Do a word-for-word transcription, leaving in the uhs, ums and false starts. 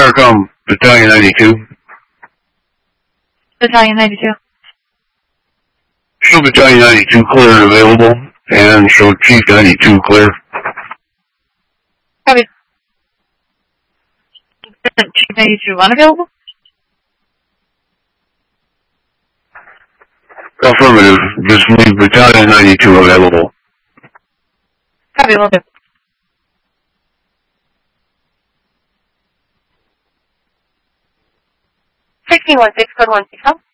Starcom, Battalion ninety-two. Battalion ninety-two. Show Battalion ninety-two clear and available, and show Chief ninety-two clear. Copy. Chief ninety-two unavailable? Affirmative. Just leave Battalion ninety-two available. Copy, will do. sixteen one six, code one six, huh?